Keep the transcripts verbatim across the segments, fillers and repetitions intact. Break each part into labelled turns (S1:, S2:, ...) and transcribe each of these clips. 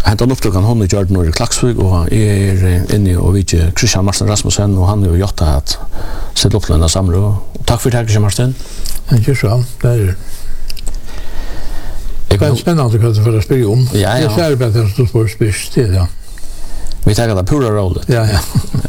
S1: Hentan upptakan hon i Jordan i Klaksvik och är inne och vi Christian Martin Rasmussen och han är ju gjort att sätta upp den samro. Tack för det Christian Martin.
S2: Tack så. Det är Det är spännande att få spela om.
S1: Ja, ja.
S2: Det är bättre att du får spela till, ja.
S1: Vi tar det pura roll.
S2: Ja, ja.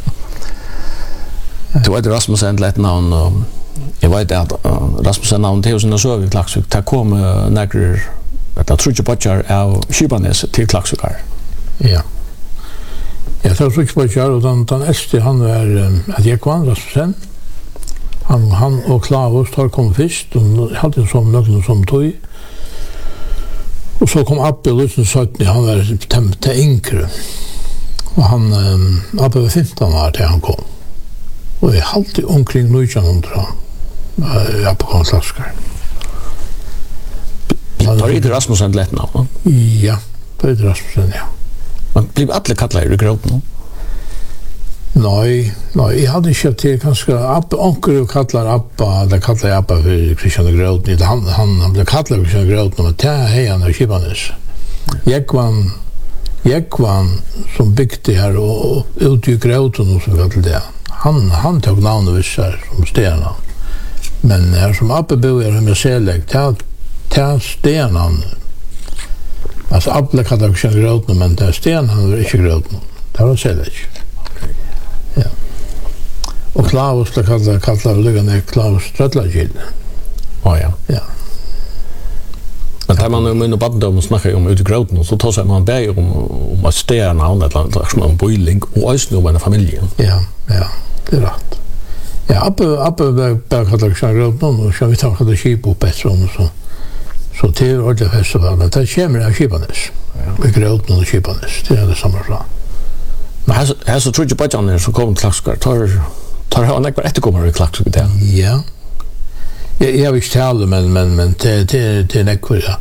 S1: Du vet Rasmussen lätt namn och jag vet att Rasmussen namn till oss så vi Klaksvik. Ta kom några att jag tror ju på jag är Skibanes till Klaksvik.
S2: Ja. Jag tror ju på jag och den den äldste han är att jag kan Rasmussen. Han han och Klaus har kommit först och hade som någon som tog. Och så kom Abbe Lutzen sjutton, han var tämte yngre. Och han um, Abbe var femton år till han kom. Och vi alltid omkring nittonhundra. Ja, på konstlaskar.
S1: Var det Rasmussen lätt namn?
S2: Ja, det är Rasmussen, ja.
S1: Man blev alla kallar i gråten.
S2: Nej, nej, jag hade inte till ganska Abbe, onkel kallar Abba, det kallar jag Abba för Christian Gråten. Han, han, han blev kallad för Christian Gråten, men det är hej han är Kibanes. Jag var, jag var som byggde här och ute i Gråten och så kallar det. Han, han tog namn och vissar som stena. Men här som Abbe bor här med Seleg, det är stena. Alltså Abbe kallar för Christian Gråten, men det är stena, han var inte Gråten. Det var Seleg. Ja. Och Klaus det kallar kallar liggande Klaus Stradlagil.
S1: Ja ja.
S2: Ja.
S1: Men tar man med barndom och snackar om ut i gråten så tar sig man bäger om om att stäna och något som en boiling och ösn om en familj.
S2: Ja, ja, det är rätt. Ja, Abbe Abbe kallar sig gråten och så vi tar det skip på Petron så så till ordentligt festival men det kommer av Skibanes. Ja. Vi gråten och Skibanes. Det är det samma sak.
S1: Men här här så tror jag på Janne så kommer Klaksvik tar tar han inte bara efterkommer i Klaksvik där.
S2: Ja. Jag jag vill tala men men men till till till Näckvik ja.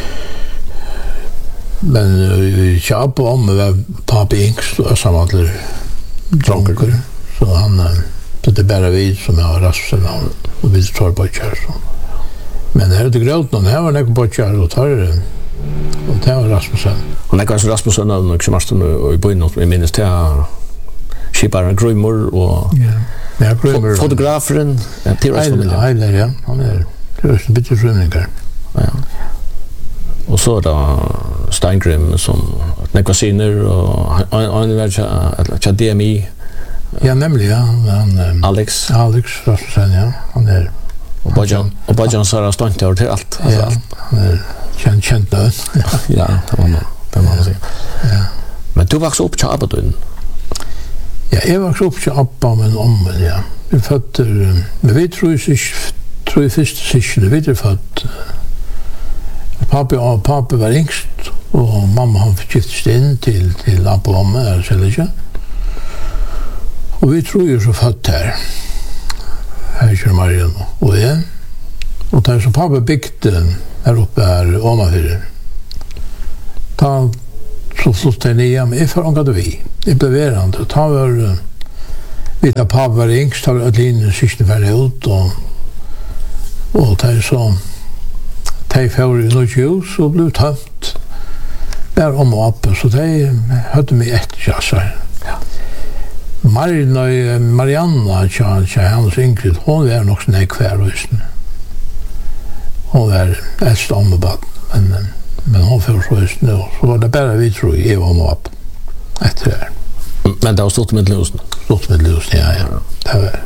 S2: Men jag på om med pappa Inks och samma dronker så han det är bara vi som har Rasmussen och vi tar på kör så. Men här det gråt någon här var Näckvik på kör och tar det. Och det var Rasmussen.
S1: Och det kanske Rasmussen och också Martin och i början och i minst här Skiparen Grymor och
S2: ja, Grymor.
S1: Fotografen till Rasmussen.
S2: Ja, ja, han är det är en bit rymningar.
S1: Ja. Och så då Steingrim som nekvasiner och han var ju D M I.
S2: Ja, nämligen ja, han
S1: Alex
S2: Alex Rasmussen ja, han är
S1: och Bajan och Bajan sa att stod till allt.
S2: Ja, han är känt känt nu.
S1: Ja, det var nog det man säger.
S2: Ja.
S1: Men du växte upp till Abadun.
S2: Ja, jag växte upp till Abba men om ja. Vi fötter men vi tror ju tror ju först sig vi det fått pappa och pappa var yngst och mamma han fick gifta in till till Abba och mamma så det. Och vi tror ju så fått här. Här kör Marion och igen. Och där så pappa byggde här uppe här ovanför. Ta så flyttade ni hem i förangade vi. Det blev verande. Ta var vi där pappa var yngst har ett linje sista för ut och och där så ta för i något hus och blev tömt. Där om och upp så det hade mig ett chans. Ja. Marina Marianna chans hans Ingrid hon är nog snäck kvar just nu. Hon var äldst ombatt, men, men hon får just nu. Så var det bara vi tror jag var med upp efter det.
S1: Men det var stort med lusen?
S2: Stort med lusen, ja, ja. Det var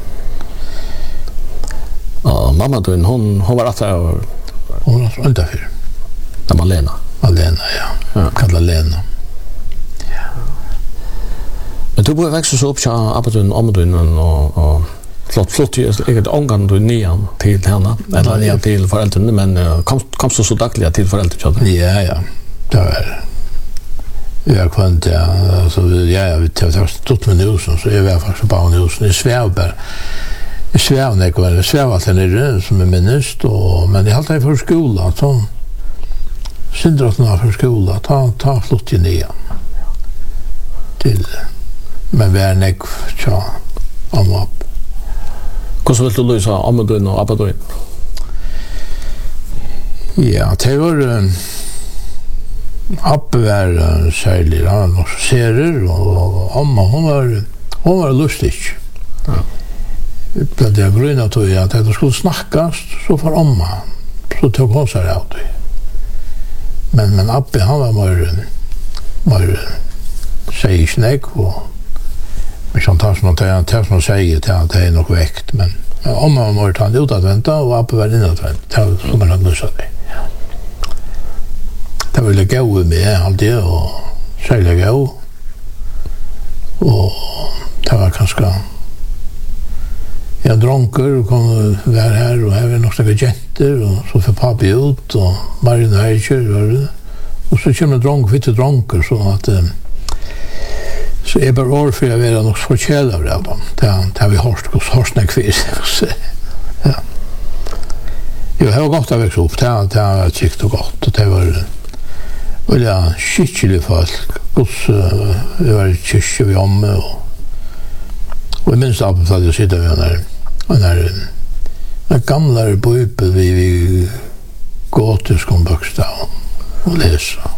S1: ja, mamma då, hon, hon var att jag
S2: hon var utanför.
S1: Det var Lena?
S2: Lena, ja. ja. Kallade Lena. Ja.
S1: Men du bor växer så upp till Abadun, Amadun och, och flott flott ju eget omgång då nian till henne eller nian till föräldrarna men kom kom så så dagliga till föräldrarna.
S2: Ja ja. Det var jag kvant ja alltså ja jag vet jag har stått med husen så är jag faktiskt bara husen i Svärberg. I Svärne går det Svärvalt är som är minst och men det har alltid för skolan så syndrotna för skolan ta ta flott ju nian. Till men värnek så om upp.
S1: Hur vill du lösa Amadun och Abadun?
S2: Ja, det var Abbe var uh, særlig, han var nok serer, og Amma, hon var, hon var lustig. Ja. Det er grunnet til at det skulle snakkast, så for Amma, så tog hon seg av det. Men, men Abbe, han var mer, mer sier snakk, og men som tar som han tar som han sier til at det er nok vekt, men Amma var mer tatt utadvendt, og Abbe var innadvendt, det var som han hadde lusset det. Det var litt gøy med alltid, og særlig gøy. Og det var ganske... Jeg dronker, og kom være her, og her var nok snakke jenter, og så får papi ut, og Marien og Eicher, og så kommer dronker, fitte dronker, så at... Så jeg bare år for jeg var nok forskjell av det, det har vi hørt, hos Horsnek fyrt. Ja. Jo, det var godt å vekse opp, det var kjikt og godt, og det var... Og ja, skikkelig folk. Gods, uh, vi var i kyrkje vi omme, og, og jeg minns oppe for at jeg sitter ved den der, den gamle bøype vi, vi gåtisk om bøkstav og lese.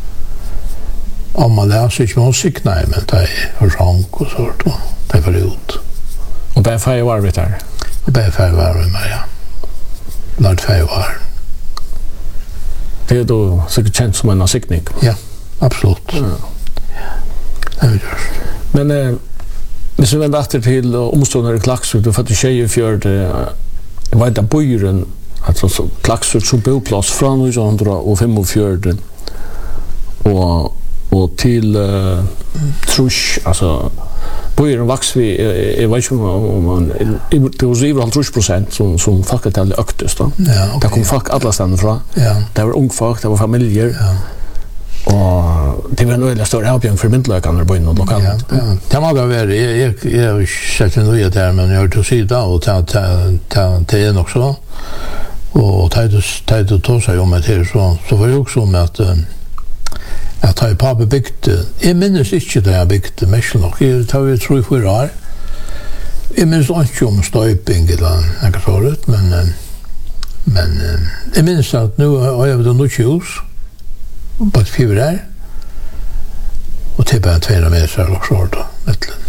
S2: Amma leser ikke med å sikne, men det er forsrank og sånt, og det var ut.
S1: Og bare feie var vi der?
S2: Bare feie var vi med, ja. Lart feie var.
S1: Det är då säkert känt som en sikning.
S2: Ja, absolut. Ja. Det är just.
S1: Men eh, hvis vi vänder efter till omstående i Klaksvik, du fattar tjejer för det, jag vet att bojren, alltså så, Klaksvik som boplats från nittonhundrafemtiofyra och, och till uh, Trusch, alltså bojren vaks vi, jag vet inte om man, det var över halvtrus procent som, som folketallet öktes då.
S2: Ja, okay.
S1: Det kom folk alla ställen från.
S2: Ja.
S1: Det var ungfolk, det var familjer. Ja. Og det var en øyelig større avbjørn for myndløkene på innom lokalt.
S2: Ja, ja. Det må da være, jeg, jeg, jeg har ikke sett noe der, men jeg har til å si det, og det er nok så. Og det er å seg om et her, så, så var det også om at at jeg pappa bygde, jeg minnes ikke det jeg bygde, mest nok, jeg tar vi tro i fyra år. Jeg minnes ikke om støyping eller noe sånt, men, men jeg minnes at nå har jeg vært noe hus, på et fyr der, og til bare två meter og så da, mittlen.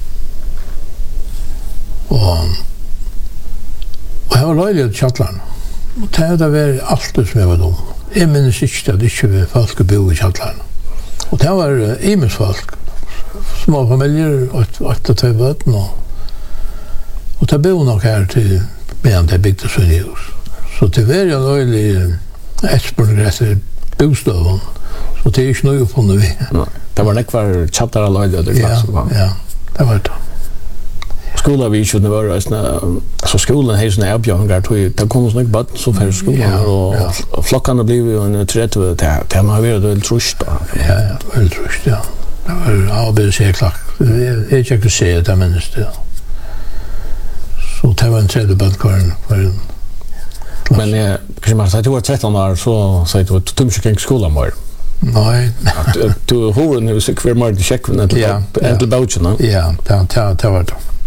S2: Og, og jeg var løylig til kjattleren, og det hadde vært alt som jeg var dum. Jeg minnes ikke at ikke vi folk bo i kjattleren. Og det var uh, imens folk, små familier, åtte två bøten, og, og det bo nok her til medan det bygde sånn i hus. Så det var jo løylig etterspørende etter bostøven, så det er ikke noe oppfunnet vi.
S1: Det var nekvar chattar av løyde,
S2: ja, ja, det var det.
S1: Skolan vi ikke var, altså skolen har sånne avbjørninger, det kom sånne bøtt så før skolen,
S2: ja,
S1: og
S2: ja.
S1: flokkene ble jo en tretve, det har vært veldig trusht.
S2: Ja, ja, veldig trusht, ja. Det var A B C klart. Jeg er ikke ikke se det, minnes det. Så det var en tredje bøttkaren for en klass.
S1: Men jeg, kanskje man sier, du var tretton år, så sier du, du tømmer ikke skolen mer.
S2: Nei.
S1: Du horen er jo sikkert mer til kjekkven enn til bautjene.
S2: Ja, det var det.